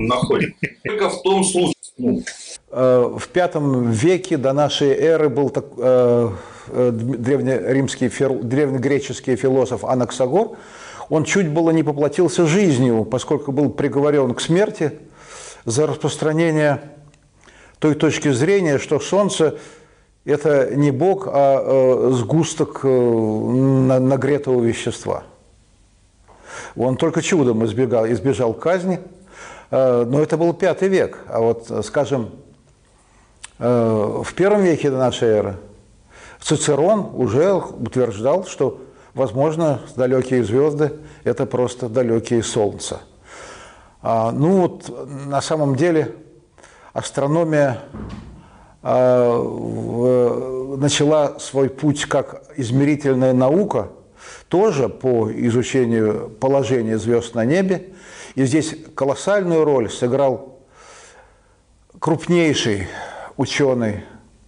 находит. Только в том случае. В V веке до нашей эры был древнегреческий философ Анаксагор. Он чуть было не поплатился жизнью, поскольку был приговорен к смерти за распространение той точки зрения, что Солнце – это не Бог, а сгусток нагретого вещества. Он только чудом избежал казни, но это был V век. А вот, скажем, в I веке до нашей эры Цицерон уже утверждал, что, возможно, далекие звезды – это просто далекие солнца. Ну вот, на самом деле, астрономия начала свой путь как измерительная наука, тоже по изучению положения звезд на небе. И здесь колоссальную роль сыграл крупнейший ученый,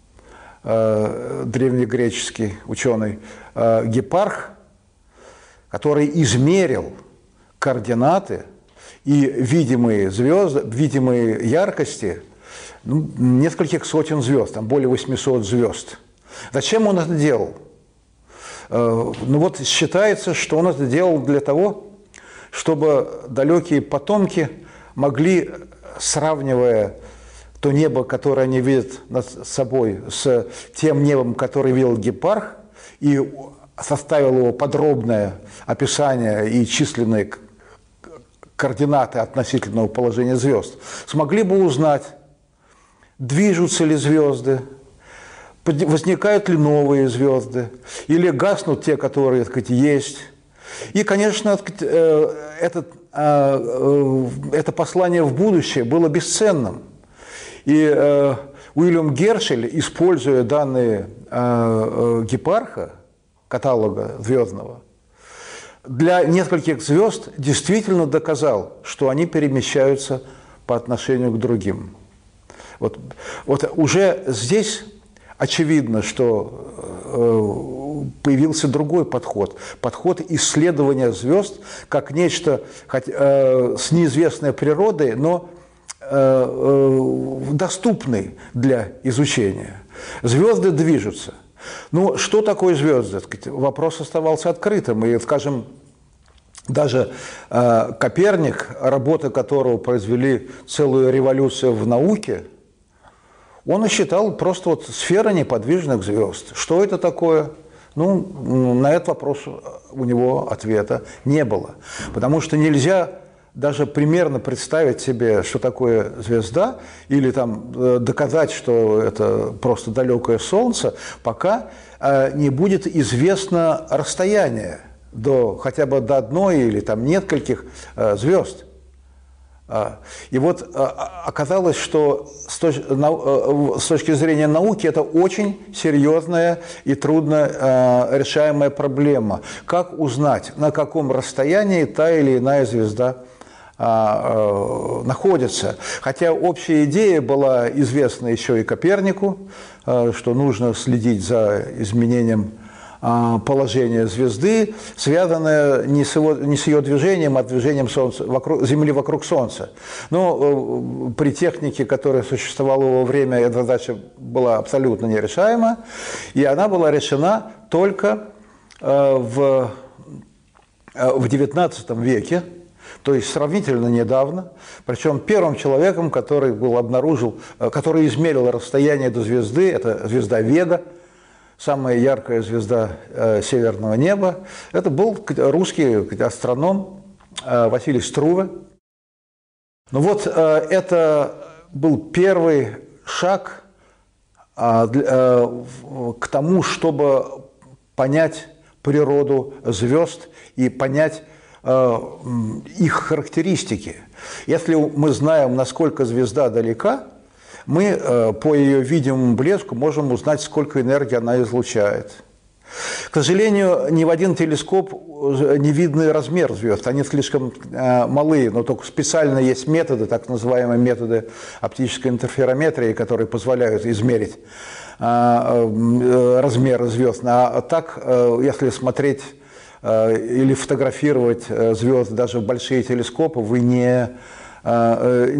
древнегреческий ученый Гиппарх, который измерил координаты и видимые звезды, видимые яркости нескольких сотен звезд, там более 800 звезд. Зачем он это делал? Ну вот считается, что он это делал для того, чтобы далекие потомки могли, сравнивая то небо, которое они видят над собой, с тем небом, которое видел Гиппарх, и составил его подробное описание и численные координаты относительного положения звезд, смогли бы узнать, движутся ли звезды, возникают ли новые звезды, или гаснут те, которые, так сказать, есть. И, конечно, это послание в будущее было бесценным. И Уильям Гершель, используя данные Гиппарха, каталога звездного, для нескольких звезд действительно доказал, что они перемещаются по отношению к другим. Вот уже здесь очевидно, что появился другой подход. Подход исследования звезд как нечто с неизвестной природой, но доступный для изучения. Звезды движутся. Ну, что такое звезды? Вопрос оставался открытым. И, скажем, даже Коперник, работы которого произвели целую революцию в науке, он считал просто вот сфера неподвижных звезд. Что это такое? Ну, на этот вопрос у него ответа не было. Потому что нельзя даже примерно представить себе, что такое звезда, или там доказать, что это просто далекое Солнце, пока не будет известно расстояние хотя бы до одной или там нескольких звезд. И вот оказалось, что с точки зрения науки это очень серьезная и трудно решаемая проблема. Как узнать, на каком расстоянии та или иная звезда находится. Хотя общая идея была известна еще и Копернику, что нужно следить за изменением положения звезды, связанное не с ее движением, а движением Земли вокруг Солнца. Но при технике, которая существовала во время, эта задача была абсолютно нерешаема, и она была решена только в XIX веке, то есть сравнительно недавно, причем первым человеком, который измерил расстояние до звезды, это звезда Вега, самая яркая звезда северного неба, это был русский астроном Василий Струве. Ну вот это был первый шаг к тому, чтобы понять природу звезд и понять их характеристики. Если мы знаем, насколько звезда далека, мы по ее видимому блеску можем узнать, сколько энергии она излучает. К сожалению, ни в один телескоп не видны размер звезд, они слишком малые, но только специально есть методы, так называемые методы оптической интерферометрии, которые позволяют измерить размеры звезд. А так, если смотреть или фотографировать звезды даже в большие телескопы, вы не